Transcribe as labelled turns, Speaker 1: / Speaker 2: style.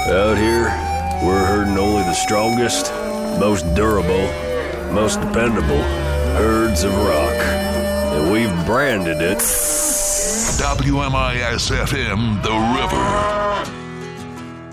Speaker 1: Out here, we're herding only the strongest, most durable, most dependable herds of rock. And we've branded it
Speaker 2: WMIS-FM, The River.